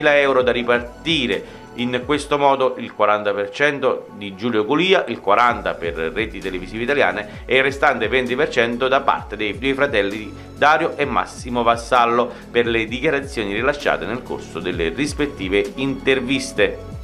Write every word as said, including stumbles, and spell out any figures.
euro da ripartire. In questo modo il quaranta per cento di Giulio Golia, il quaranta per cento per reti televisive italiane e il restante venti per cento da parte dei due fratelli Dario e Massimo Vassallo per le dichiarazioni rilasciate nel corso delle rispettive interviste.